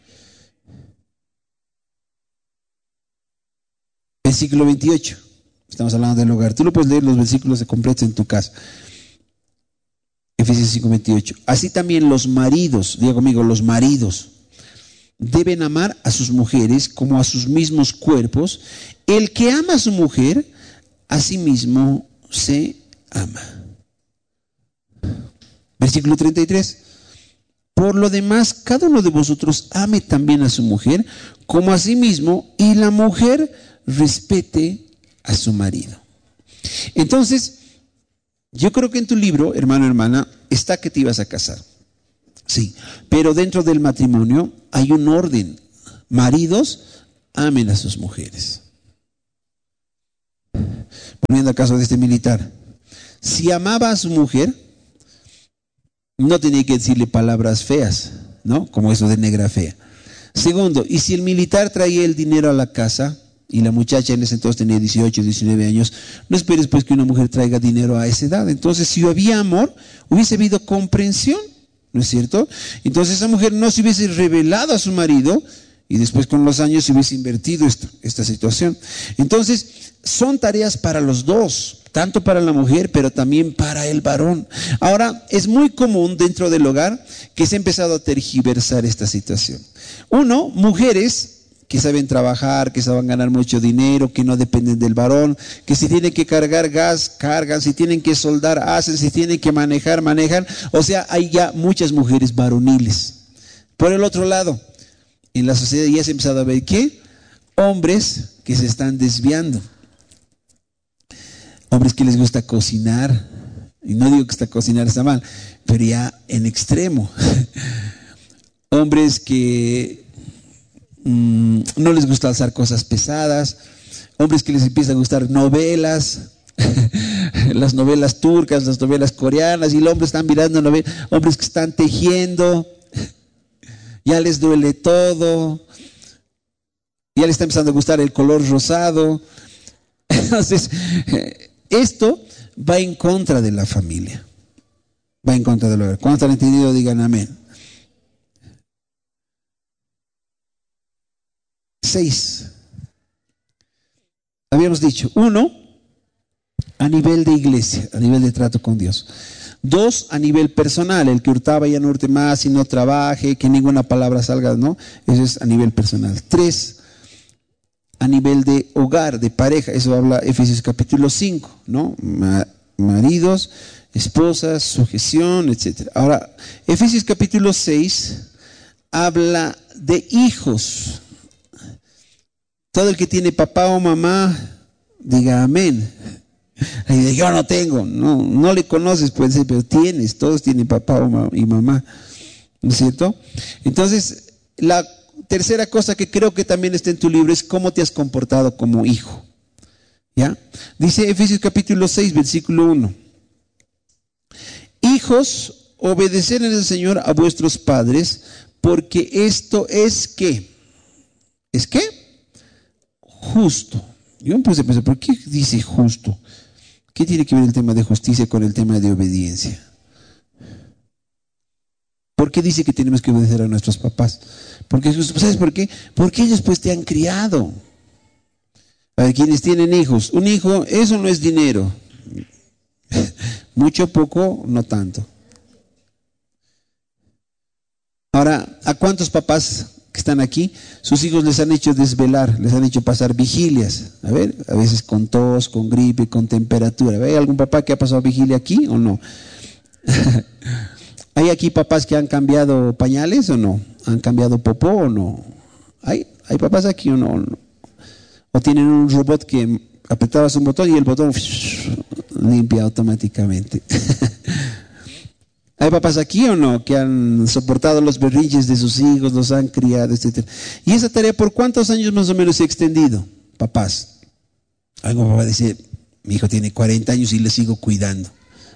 Versículo veintiocho. Estamos hablando del hogar. Tú lo puedes leer los versículos completos en tu casa. Efesios cinco veintiocho. Así también los maridos, diga conmigo, los maridos deben amar a sus mujeres como a sus mismos cuerpos. El que ama a su mujer, a sí mismo se ama. Versículo treinta y tres. Por lo demás, cada uno de vosotros ame también a su mujer como a sí mismo, y la mujer respete a su marido. Entonces, yo creo que en tu libro, hermano, hermana, está que te ibas a casar. Sí, pero dentro del matrimonio hay un orden. Maridos, amen a sus mujeres. Poniendo el caso de este militar, si amaba a su mujer, no tenía que decirle palabras feas, ¿no? Como eso de negra fea. Segundo, y si el militar traía el dinero a la casa y la muchacha en ese entonces tenía dieciocho, diecinueve años, no esperes pues que una mujer traiga dinero a esa edad. Entonces, si había amor, hubiese habido comprensión, ¿no es cierto? Entonces esa mujer no se hubiese revelado a su marido y después con los años se hubiese invertido esta, esta situación. Entonces, son tareas para los dos, tanto para la mujer, pero también para el varón. Ahora, es muy común dentro del hogar que se ha empezado a tergiversar esta situación. Uno, mujeres que saben trabajar, que saben ganar mucho dinero, que no dependen del varón, que si tienen que cargar gas, cargan, si tienen que soldar, hacen, si tienen que manejar, manejan. O sea, hay ya muchas mujeres varoniles. Por el otro lado, en la sociedad ya se ha empezado a ver que hombres que se están desviando. Hombres que les gusta cocinar, y no digo que está cocinar está mal, pero ya en extremo. Hombres que mmm, no les gusta alzar cosas pesadas, hombres que les empieza a gustar novelas, las novelas turcas, las novelas coreanas, y el hombre está mirando novelas, hombres que están tejiendo, ya les duele todo, ya les está empezando a gustar el color rosado. Entonces, esto va en contra de la familia, va en contra del hogar. ¿Cuántos han entendido? Digan amén. Seis. Habíamos dicho, uno, a nivel de iglesia, a nivel de trato con Dios. Dos, a nivel personal, el que hurtaba ya no hurte más y no trabaje, que ninguna palabra salga, ¿no? Eso es a nivel personal. Tres, a nivel de hogar, de pareja, eso habla Efesios capítulo cinco, ¿no? Ma- maridos, esposas, sujeción, etcétera. Ahora, Efesios capítulo seis habla de hijos. Todo el que tiene papá o mamá, diga amén. Y dice, yo no tengo, no, no le conoces, puede ser, pero tienes, todos tienen papá o ma- y mamá, ¿no es cierto? Entonces, la tercera cosa que creo que también está en tu libro es cómo te has comportado como hijo. ¿Ya? Dice Efesios capítulo seis, versículo uno. Hijos, obedeced en el Señor a vuestros padres, porque esto es ¿qué? ¿Es qué? Justo. Yo me puse a pensar, ¿por qué dice justo? ¿Qué tiene que ver el tema de justicia con el tema de obediencia? ¿Por qué dice que tenemos que obedecer a nuestros papás? Porque, ¿sabes por qué? Porque ellos pues te han criado. A ver, quienes tienen hijos, un hijo, eso no es dinero. Mucho, poco, no tanto. Ahora, ¿a cuántos papás que están aquí, sus hijos les han hecho desvelar, les han hecho pasar vigilias? A ver, a veces con tos, con gripe, con temperatura. ¿Hay algún papá que ha pasado vigilia aquí o no? ¿Hay aquí papás que han cambiado pañales o no? ¿Han cambiado popó o no? ¿Hay, hay papás aquí o no? ¿O tienen un robot que apretabas un botón y el botón limpia automáticamente? ¿Hay papás aquí o no que han soportado los berrinches de sus hijos, los han criado, etcétera? ¿Y esa tarea por cuántos años más o menos se ha extendido? Papás. Algo papá dice, mi hijo tiene cuarenta años y le sigo cuidando.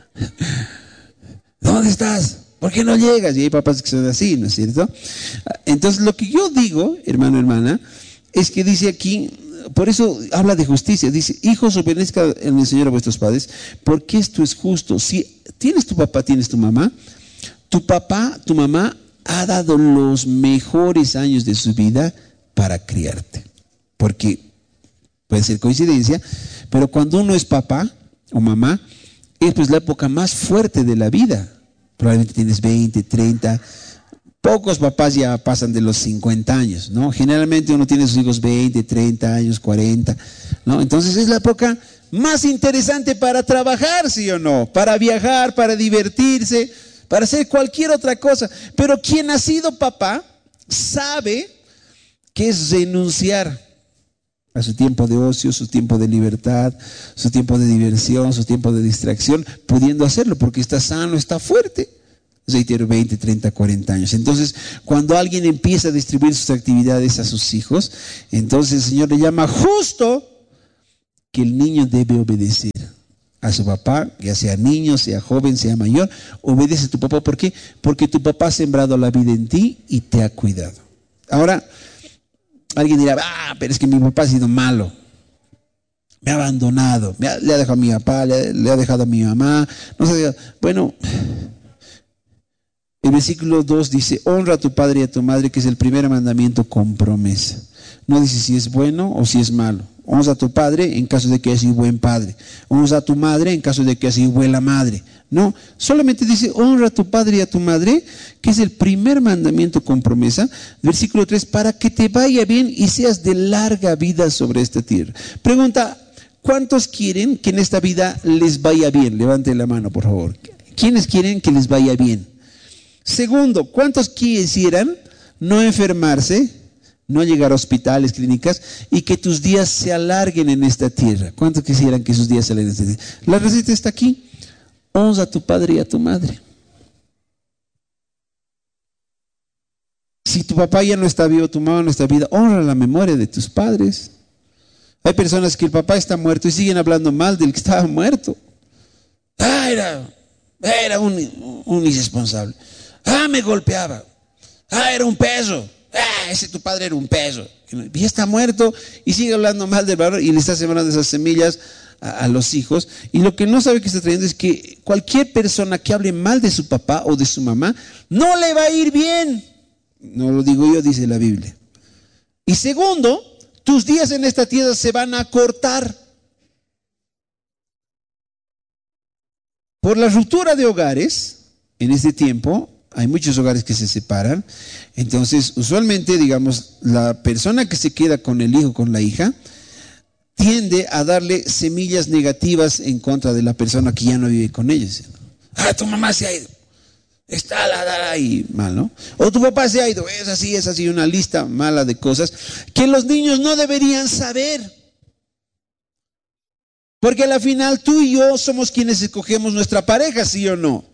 ¿Dónde estás? ¿Por qué no llegas? Y hay papás que son así, ¿no es cierto? Entonces lo que yo digo, hermano, hermana, es que dice aquí, por eso habla de justicia, dice, hijos, obedezcan en el Señor a vuestros padres, porque esto es justo. Si tienes tu papá, tienes tu mamá, tu papá, tu mamá ha dado los mejores años de su vida para criarte. Porque puede ser coincidencia, pero cuando uno es papá o mamá, es pues la época más fuerte de la vida. Probablemente tienes veinte, treinta, pocos papás ya pasan de los cincuenta años, ¿no? Generalmente uno tiene sus hijos veinte, treinta años, cuarenta, ¿no? Entonces es la época más interesante para trabajar, ¿sí o no? Para viajar, para divertirse, para hacer cualquier otra cosa. Pero quien ha sido papá sabe que es renunciar a su tiempo de ocio, su tiempo de libertad, su tiempo de diversión, su tiempo de distracción, pudiendo hacerlo porque está sano, está fuerte. Reitero, veinte, treinta, cuarenta años. Entonces, cuando alguien empieza a distribuir sus actividades a sus hijos, entonces el Señor le llama justo que el niño debe obedecer a su papá, ya sea niño, sea joven, sea mayor. Obedece a tu papá. ¿Por qué? Porque tu papá ha sembrado la vida en ti y te ha cuidado. Ahora, alguien dirá, ah, pero es que mi papá ha sido malo, me ha abandonado, me ha, le ha dejado a mi papá, le, le ha dejado a mi mamá, no sé. Bueno, el versículo dos dice, honra a tu padre y a tu madre, que es el primer mandamiento con promesa. No dice si es bueno o si es malo. Honra a tu padre en caso de que haya sido buen padre. Honra a tu madre en caso de que haya sido buena madre. No, solamente dice honra a tu padre y a tu madre, que es el primer mandamiento con promesa. Versículo tres, para que te vaya bien y seas de larga vida sobre esta tierra. Pregunta, ¿cuántos quieren que en esta vida les vaya bien? Levanten la mano, por favor. ¿Quiénes quieren que les vaya bien? Segundo, ¿cuántos quisieran no enfermarse, no llegar a hospitales, clínicas, y que tus días se alarguen en esta tierra? ¿Cuántos quisieran que sus días se alarguen en esta tierra? La receta está aquí. Honra a tu padre y a tu madre. Si tu papá ya no está vivo, tu mamá no está viva, honra la memoria de tus padres. Hay personas que el papá está muerto y siguen hablando mal del que estaba muerto. Ah, era, era un, un irresponsable. Ah, me golpeaba. Ah, era un peso. Ah, ese tu padre era un peso. Y está muerto y sigue hablando mal del varón y le está sembrando esas semillas a, a los hijos. Y lo que no sabe que está trayendo es que cualquier persona que hable mal de su papá o de su mamá no le va a ir bien. No lo digo yo, dice la Biblia. Y segundo, tus días en esta tierra se van a acortar. Por la ruptura de hogares, en este tiempo, hay muchos hogares que se separan. Entonces, usualmente, digamos, la persona que se queda con el hijo, con la hija, tiende a darle semillas negativas en contra de la persona que ya no vive con ellos. Ah, tu mamá se ha ido. Está la, la, la, y mal, ¿no? O tu papá se ha ido. Es así, es así, una lista mala de cosas que los niños no deberían saber. Porque al final tú y yo somos quienes escogemos nuestra pareja, ¿sí o no?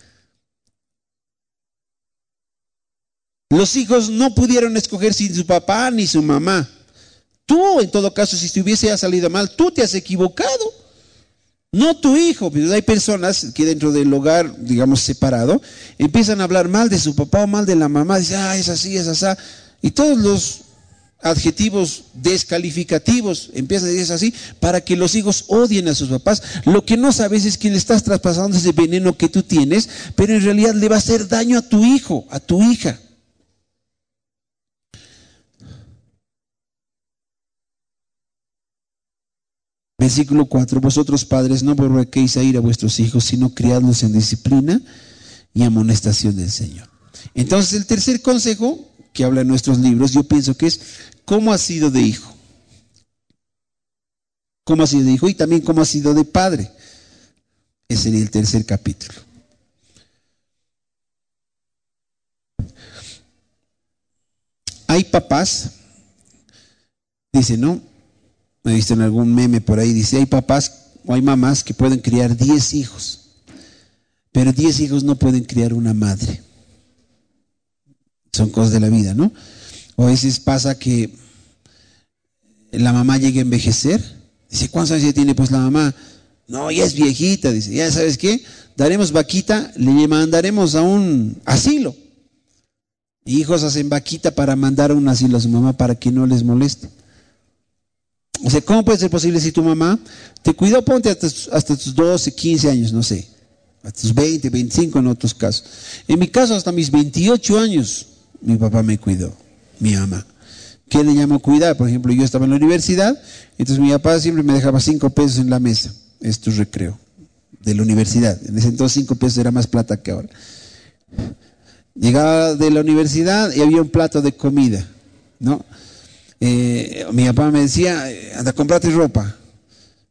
Los hijos no pudieron escoger sin su papá ni su mamá. Tú, en todo caso, si te hubiese salido mal, tú te has equivocado. No tu hijo. Pero hay personas que dentro del hogar, digamos, separado, empiezan a hablar mal de su papá o mal de la mamá. Dicen, ah, es así, es así. Y todos los adjetivos descalificativos empiezan a decir así para que los hijos odien a sus papás. Lo que no sabes es que le estás traspasando ese veneno que tú tienes, pero en realidad le va a hacer daño a tu hijo, a tu hija. Versículo cuatro, vosotros padres no provoquéis a ir a vuestros hijos, sino criadlos en disciplina y amonestación del Señor. Entonces el tercer consejo que habla en nuestros libros, yo pienso que es cómo has sido de hijo. Cómo has sido de hijo y también cómo has sido de padre. Ese sería el tercer capítulo. Hay papás, dice, ¿no? Me he visto en algún meme por ahí, dice, hay papás o hay mamás que pueden criar diez hijos, pero diez hijos no pueden criar una madre. Son cosas de la vida, ¿no? O a veces pasa que la mamá llega a envejecer, dice, ¿cuántos años ya tiene pues la mamá? No, ya es viejita, dice, ya sabes qué, daremos vaquita, le mandaremos a un asilo. Hijos hacen vaquita para mandar a un asilo a su mamá para que no les moleste. O sea, ¿cómo puede ser posible si tu mamá te cuidó, ponte hasta, hasta tus doce, quince años, no sé, hasta tus veinte, veinticinco en otros casos? En mi caso, hasta mis veintiocho años, mi papá me cuidó, mi mamá. ¿Qué le llamo cuidar? Por ejemplo, yo estaba en la universidad, entonces mi papá siempre me dejaba cinco pesos en la mesa. Esto es recreo de la universidad. En ese entonces cinco pesos era más plata que ahora. Llegaba de la universidad y había un plato de comida, ¿no? Eh, mi papá me decía, anda, cómprate ropa.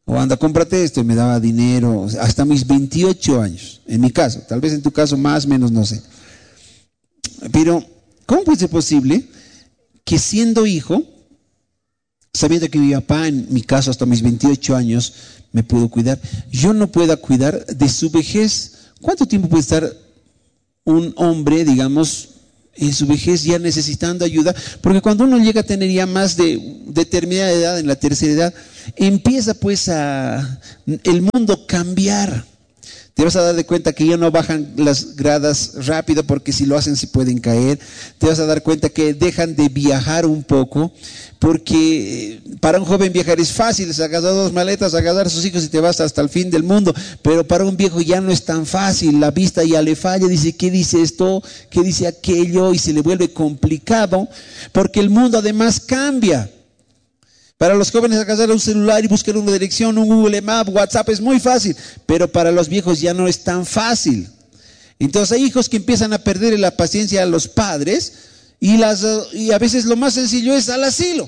O anda, cómprate esto, y me daba dinero, hasta mis veintiocho años, en mi caso, tal vez en tu caso más, menos, no sé. Pero, ¿cómo puede ser posible que siendo hijo, sabiendo que mi papá, en mi caso, hasta mis veintiocho años, me pudo cuidar, yo no pueda cuidar de su vejez? ¿Cuánto tiempo puede estar un hombre, digamos, en su vejez ya necesitando ayuda? Porque cuando uno llega a tener ya más de determinada edad, en la tercera edad, empieza pues a el mundo cambiar. Te vas a dar de cuenta que ya no bajan las gradas rápido, porque si lo hacen se pueden caer. Te vas a dar cuenta que dejan de viajar un poco, porque para un joven viajar es fácil, es agarrar dos maletas, agarrar a sus hijos y te vas hasta el fin del mundo. Pero para un viejo ya no es tan fácil, la vista ya le falla, dice, ¿qué dice esto? ¿Qué dice aquello? Y se le vuelve complicado, porque el mundo además cambia. Para los jóvenes agarrar un celular y buscar una dirección, un Google Maps, WhatsApp es muy fácil, pero para los viejos ya no es tan fácil. Entonces hay hijos que empiezan a perder la paciencia a los padres y, las, y a veces lo más sencillo es al asilo.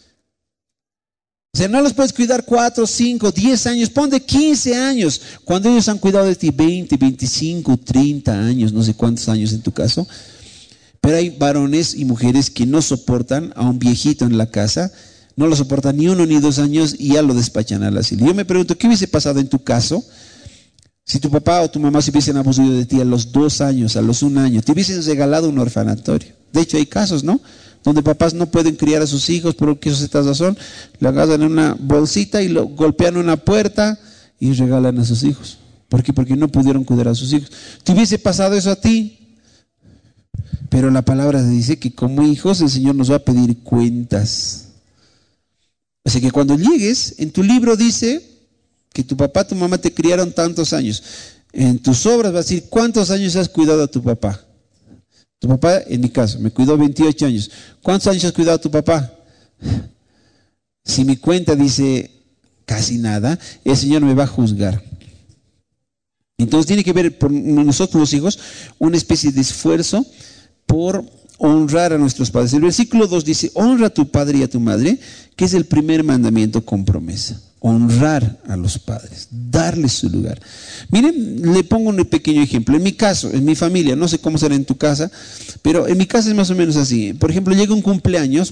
O sea, no los puedes cuidar cuatro, cinco, diez años, ponte quince años, cuando ellos han cuidado de ti veinte, veinticinco, treinta años, no sé cuántos años en tu caso. Pero hay varones y mujeres que no soportan a un viejito en la casa. No lo soportan ni uno ni dos años y ya lo despachan al asilo. Yo me pregunto, ¿qué hubiese pasado en tu caso si tu papá o tu mamá se hubiesen abusado de ti a los dos años, a los un año? Te hubiesen regalado un orfanatorio. De hecho, hay casos, ¿no?, donde papás no pueden criar a sus hijos por qué esta razón, lo agarran en una bolsita y lo golpean una puerta y regalan a sus hijos. ¿Por qué? Porque no pudieron cuidar a sus hijos. ¿Te hubiese pasado eso a ti? Pero la palabra dice que como hijos el Señor nos va a pedir cuentas. Así que cuando llegues, en tu libro dice que tu papá, tu mamá te criaron tantos años. En tus obras va a decir, ¿cuántos años has cuidado a tu papá? Tu papá, en mi caso, me cuidó veintiocho años. ¿Cuántos años has cuidado a tu papá? Si mi cuenta dice casi nada, el Señor me va a juzgar. Entonces tiene que ver por nosotros los hijos una especie de esfuerzo por honrar a nuestros padres. El versículo dos dice, honra a tu padre y a tu madre, que es el primer mandamiento con promesa. Honrar a los padres, darles su lugar. Miren, le pongo un pequeño ejemplo. En mi caso, en mi familia, no sé cómo será en tu casa, pero en mi casa es más o menos así. Por ejemplo, llega un cumpleaños,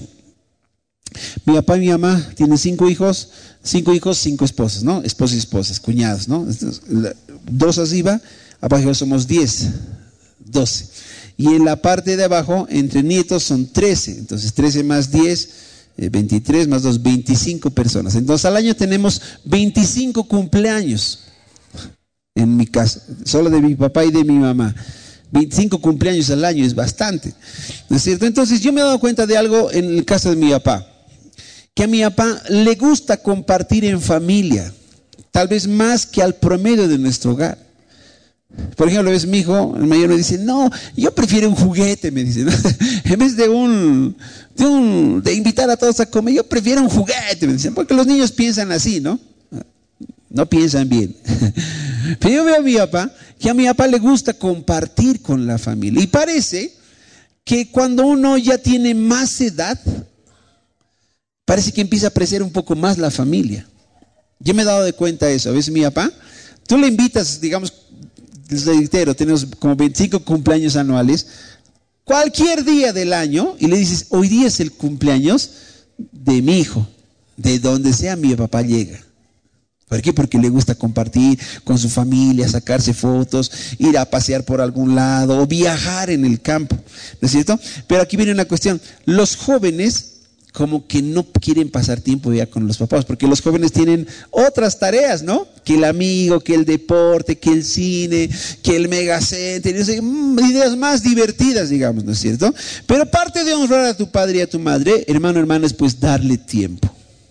mi papá y mi mamá tienen cinco hijos, cinco hijos, cinco esposas, ¿no? Esposas y esposas, cuñados, ¿no? Dos arriba, abajo somos diez, doce. Y en la parte de abajo, entre nietos son trece. Entonces, trece más diez, eh, veintitrés más dos, veinticinco personas. Entonces, al año tenemos veinticinco cumpleaños. En mi casa, solo de mi papá y de mi mamá. veinticinco cumpleaños al año es bastante, ¿no es cierto? Entonces, yo me he dado cuenta de algo en el caso de mi papá. Que a mi papá le gusta compartir en familia. Tal vez más que al promedio de nuestro hogar. Por ejemplo, ves mi hijo, el mayor me dice, no, yo prefiero un juguete, me dice, ¿no? En vez de un, de un, de invitar a todos a comer, yo prefiero un juguete, me dicen, porque los niños piensan así, ¿no? No piensan bien. Pero yo veo a mi papá, que a mi papá le gusta compartir con la familia. Y parece que cuando uno ya tiene más edad, parece que empieza a apreciar un poco más la familia. Yo me he dado de cuenta de eso. A veces mi papá, tú le invitas, digamos, les reitero, tenemos como veinticinco cumpleaños anuales, cualquier día del año, y le dices, hoy día es el cumpleaños de mi hijo, de donde sea mi papá llega. ¿Por qué? Porque le gusta compartir con su familia, sacarse fotos, ir a pasear por algún lado o viajar en el campo, ¿no es cierto? Pero aquí viene una cuestión, los jóvenes como que no quieren pasar tiempo ya con los papás, porque los jóvenes tienen otras tareas, ¿no? Que el amigo, que el deporte, que el cine, que el megacenter, no sé, ideas más divertidas, digamos, ¿no es cierto? Pero parte de honrar a tu padre y a tu madre, hermano, hermana, es pues darle tiempo.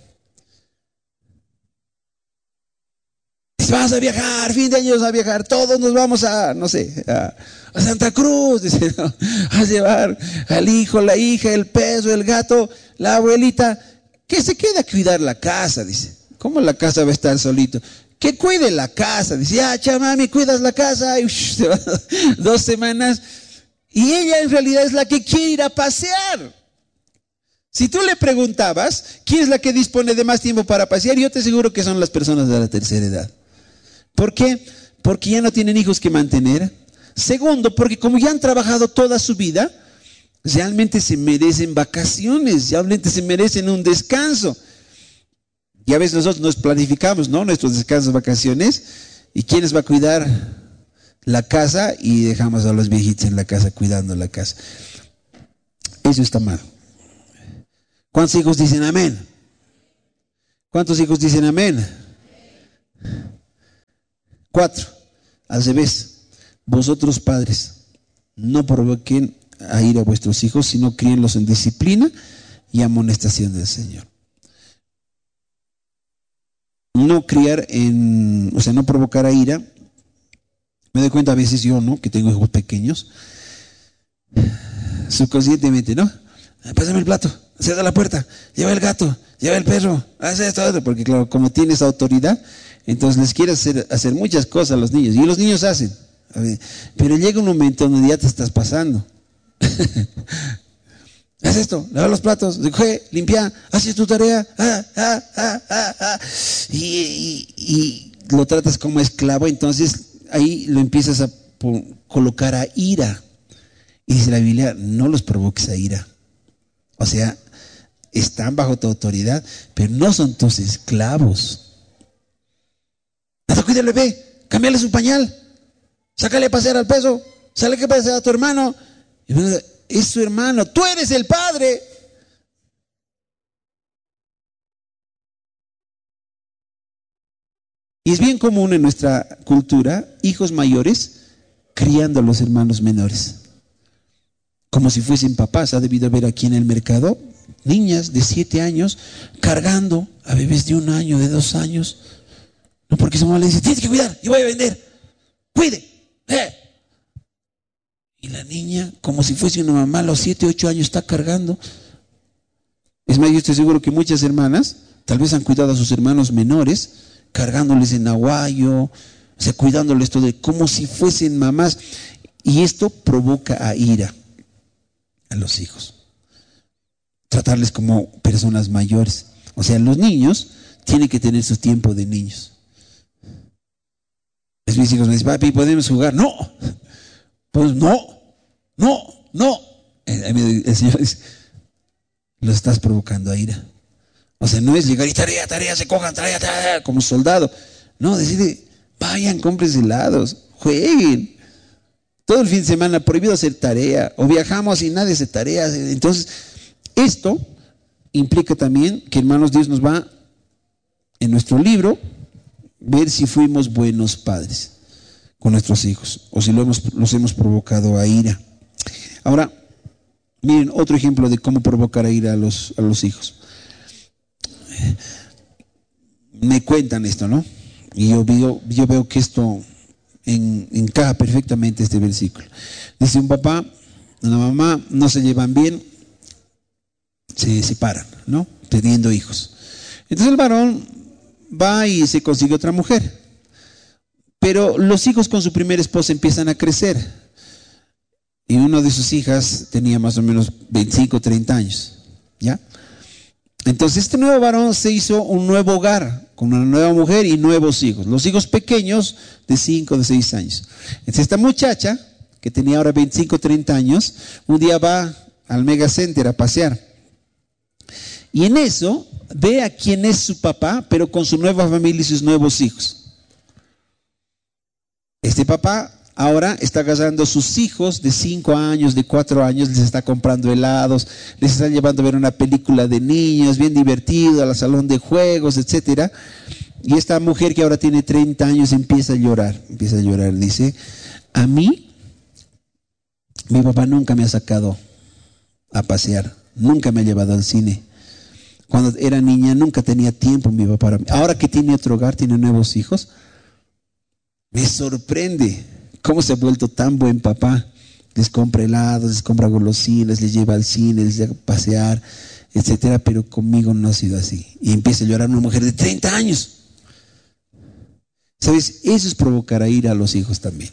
Vas a viajar, fin de año vas a viajar, todos nos vamos a, no sé, a, a Santa Cruz, dice, ¿no? A llevar al hijo, la hija, el perro, el gato, la abuelita, que se quede a cuidar la casa, dice. ¿Cómo la casa va a estar solito? Que cuide la casa, dice, ah, chamami, cuidas la casa, y uff, se va dos semanas, y ella en realidad es la que quiere ir a pasear. Si tú le preguntabas, ¿quién es la que dispone de más tiempo para pasear? Yo te aseguro que son las personas de la tercera edad. ¿Por qué? Porque ya no tienen hijos que mantener. Segundo, porque como ya han trabajado toda su vida, realmente se merecen vacaciones, realmente se merecen un descanso. Y a veces nosotros nos planificamos, ¿no? Nuestros descansos, vacaciones. ¿Y quién les va a cuidar la casa? Y dejamos a los viejitos en la casa cuidando la casa. Eso está mal. ¿Cuántos hijos dicen amén? ¿Cuántos hijos dicen amén? Cuatro. Al revés. Vosotros padres, no provoquen a ir a vuestros hijos, sino críenlos en disciplina y amonestación del Señor. No criar en, o sea, no provocar a ira. Me doy cuenta a veces yo, ¿no? Que tengo hijos pequeños. Subconscientemente, ¿no? Pásame el plato, cierra la puerta, lleva el gato, lleva el perro, haz esto, porque claro, como tienes autoridad, entonces les quieres hacer, hacer muchas cosas a los niños. Y los niños hacen. Pero llega un momento donde ya te estás pasando. Haz esto, lava los platos, recoge, limpia, haces tu tarea, ah, ah, ah, ah, ah. Y, y, y lo tratas como esclavo, entonces ahí lo empiezas a colocar a ira. Y dice la Biblia, no los provoques a ira. O sea, están bajo tu autoridad, pero no son tus esclavos. Nada, cuida al bebé, cámbiale su pañal, sácale a pasear al peso, sale que pasear a tu hermano. Es su hermano, tú eres el padre. Y es bien común en nuestra cultura, hijos mayores criando a los hermanos menores, como si fuesen papás. Ha debido haber aquí en el mercado niñas de siete años cargando a bebés de un año, de dos años. No, porque su mamá le dice, tienes que cuidar, yo voy a vender, cuide. Eh. Y la niña, como si fuese una mamá, a los siete, ocho años está cargando. Es más, yo estoy seguro que muchas hermanas tal vez han cuidado a sus hermanos menores, cargándoles en aguayo, o sea, cuidándoles todo, como si fuesen mamás. Y esto provoca a ira a los hijos. Tratarles como personas mayores. O sea, los niños tienen que tener su tiempo de niños. Mis hijos me dicen, papi, ¿podemos jugar? No, pues no, no, no. El Señor dice, los estás provocando a ira. O sea, no es llegar y tarea, tarea, se cojan, tarea, tarea, como soldado. No, decide, vayan, compren helados, jueguen. Todo el fin de semana prohibido hacer tarea, o viajamos y nadie hace tareas. Entonces, esto implica también que, hermanos, Dios nos va, en nuestro libro, ver si fuimos buenos padres con nuestros hijos, o si lo hemos, los hemos provocado a ira. Ahora, miren otro ejemplo de cómo provocar a ira a los, a los hijos. Me cuentan esto, ¿no? Y yo veo, yo veo que esto en, encaja perfectamente este versículo. Dice, un papá, una mamá no se llevan bien, se separan, ¿no? Teniendo hijos. Entonces el varón va y se consigue otra mujer. Pero los hijos con su primera esposa empiezan a crecer. Y una de sus hijas tenía más o menos veinticinco, treinta años, ¿ya? Entonces este nuevo varón se hizo un nuevo hogar, con una nueva mujer y nuevos hijos. Los hijos pequeños de cinco, de seis años. Entonces esta muchacha, que tenía ahora veinticinco, treinta años, un día va al Mega Center a pasear. Y en eso ve a quién es su papá, pero con su nueva familia y sus nuevos hijos. Este papá ahora está agarrando a sus hijos de cinco años, de cuatro años, les está comprando helados, les está llevando a ver una película de niños, bien divertido, al salón de juegos, etcétera. Y esta mujer que ahora tiene treinta años empieza a llorar, empieza a llorar, dice, a mí, mi papá nunca me ha sacado a pasear, nunca me ha llevado al cine. Cuando era niña nunca tenía tiempo mi papá para mí. Ahora que tiene otro hogar, tiene nuevos hijos, me sorprende cómo se ha vuelto tan buen papá. Les compra helados, les compra golosinas, les lleva al cine, les lleva a pasear, etcétera. Pero conmigo no ha sido así. Y empieza a llorar una mujer de treinta años. ¿Sabes? Eso es provocar a ira a los hijos también.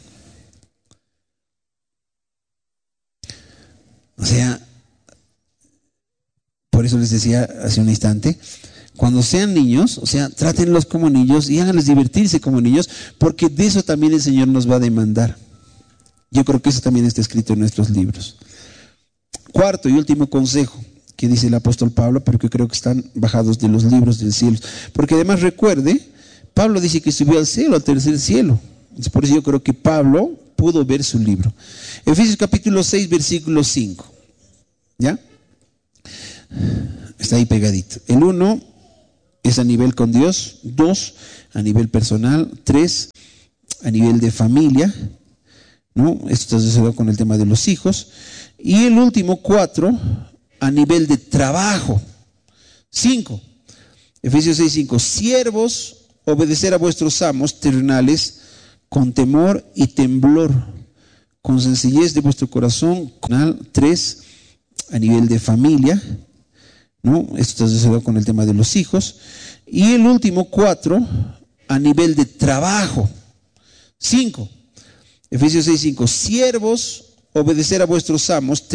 O sea, por eso eso les decía hace un instante, cuando sean niños, o sea, trátenlos como niños y háganles divertirse como niños, porque de eso también el Señor nos va a demandar. Yo creo que eso también está escrito en nuestros libros. Cuarto y último consejo que dice el apóstol Pablo, pero que creo que están bajados de los libros del cielo. Porque además recuerde, Pablo dice que subió al cielo, al tercer cielo. Por eso yo creo que Pablo pudo ver su libro. Efesios capítulo seis, versículo cinco. ¿Ya? Está ahí pegadito. El uno es a nivel con Dios, dos a nivel personal, tres a nivel de familia, ¿no? Esto está asociado con el tema de los hijos. Y el último, cuatro, a nivel de trabajo. Cinco, Efesios seis, cinco. Siervos, obedecer a vuestros amos terrenales con temor y temblor, con sencillez de vuestro corazón. Tres, a nivel de familia, ¿no? Esto está asociado con el tema de los hijos. Y el último, cuatro, a nivel de trabajo. Cinco, Efesios seis, cinco. Siervos, obedecer a vuestros amos